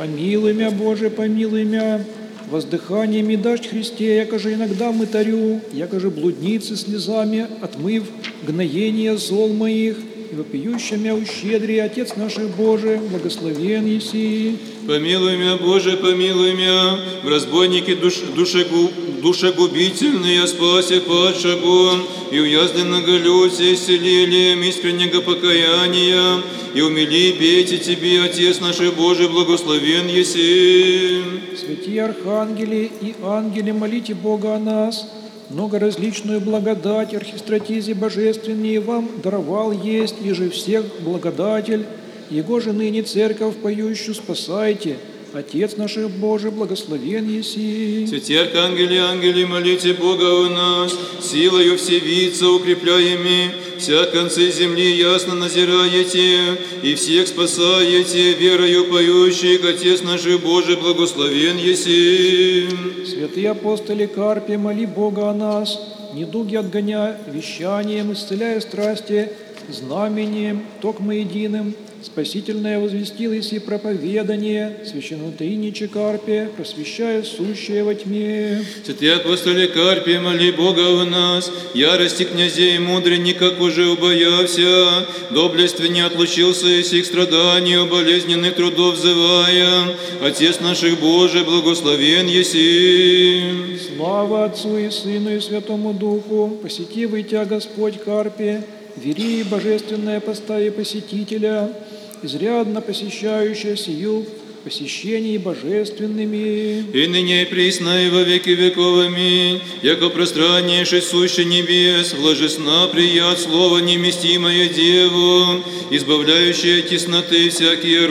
Помилуй мя, Боже, помилуй мя, воздыханиями дашь Христе, якоже иногда мытарю, якоже блудницы слезами, отмыв гноение зол моих, и вопиющим мя ущедри, Отец наших Божий, благословен еси. Помилуй мя, Боже, помилуй мя, в разбойнике душегубительные, спаси падшего, и уязвленного люся исцелением искреннего покаяния, и умили пейте Тебе, Отец наш Божий, благословен еси. Святые архангели и ангели, молите Бога о нас, многоразличную благодать архистратизе божественней вам даровал есть, и же всех благодатель, Его же ныне церковь поющую спасайте, Отец наш Божий, благословен еси. Святые архангели, ангели, молите Бога о нас, силою всевидца укрепляеми, вся концы земли ясно назираете, и всех спасаете, верою поющих, Отец наш Божий, благословен еси. Святые апостоли Карпе, моли Бога о нас, недуги отгоняя вещанием, исцеляя страсти, знамением, токмо единым, спасительное возвестил и проповедание, священнотриниче Карпе, просвещая сущее во тьме. Святые апостоли Карпе, моли Бога о нас, ярости князей мудренников уже убоявся, доблестви не отлучился из сих страданий, болезненных трудов взывая, Отец наших Божий, благословен еси. Слава Отцу и Сыну и Святому Духу, посетивый Тя, Господь Карпе, вери божественное постави посетителя, изрядно посещающая сию посещений божественными. И ныне и присно, и во веки веков, аминь. Яко пространнейший сущий небес, вложесна прият слово неместимое Деву, избавляющее тесноты всякие